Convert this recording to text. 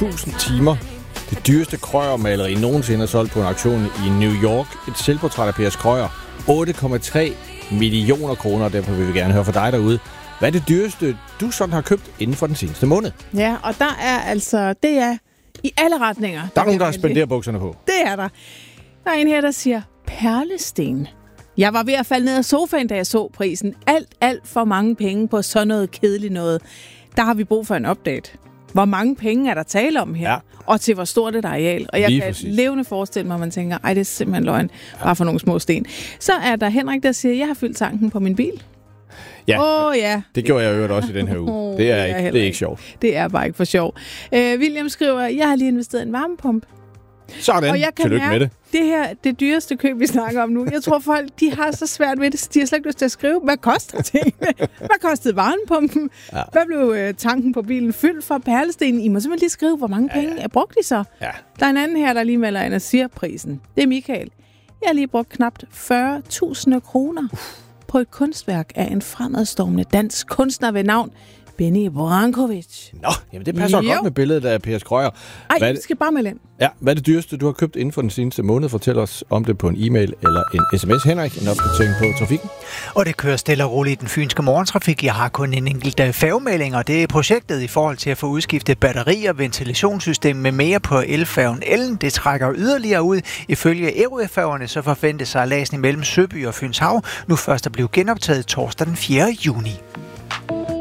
1000 timer. Det dyreste Krøyer-maleri nogensinde er solgt på en auktion i New York. Et selvportræt af Per Krøyer. 8,3 millioner kroner, og derfor vil vi gerne høre fra dig derude. Hvad er det dyreste, du sådan har købt inden for den seneste måned? Ja, og der er altså, det er i alle retninger. Der er nogen, der spenderer bukserne på. Det er der. Der er en her, der siger, perlesten. Jeg var ved at falde ned af sofaen, da jeg så prisen. Alt for mange penge på sådan noget kedeligt noget. Der har vi brug for en update. Hvor mange penge er der tale om her? Ja. Og til hvor stort et areal? Og jeg Lige kan præcis. levende forestille mig, at man tænker, ej, det er simpelthen løgn. Bare for nogle små sten. Så er der Henrik, der siger, jeg har fyldt tanken på min bil. Ja, ja. Det gjorde jeg jo også i den her uge. Det er ikke sjovt. Det er bare ikke for sjov. William skriver, jeg har lige investeret i en varmepumpe. Sådan, og jeg kan tillykke med det. Det her, det dyreste køb, vi snakker om nu. Jeg tror, folk de har så svært ved det, de har slet ikke lyst til at skrive, hvad koster tingene? Hvad kostede varmepumpen? Ja. Hvad blev tanken på bilen fyldt for? Perlestenen? I må simpelthen lige skrive, hvor mange penge er brugt I så? Ja. Der er en anden her, der lige melder ind og siger prisen. Det er Michael. Jeg har lige brugt knapt 40.000 kroner på et kunstværk af en fremadstormende dansk kunstner ved navn Benny Brankovic. Nå, jamen det passer godt med billedet af Per Krøyer. Ej, vi skal bare melde ind. Ja, hvad er det dyreste, du har købt inden for den seneste måned? Fortæl os om det på en e-mail eller en sms. Henrik, en opdatering på trafikken. Og det kører stille og roligt i den fynske morgentrafik. Jeg har kun en enkelt færgemelding, og det er projektet i forhold til at få udskiftet batterier, ventilationssystem med mere på elfærgen Ellen. Det trækker yderligere ud. Ifølge Ærøfærgerne så forventes sejladsen imellem Søby og Fynshav nu først at blive genoptaget torsdag den 4. juni.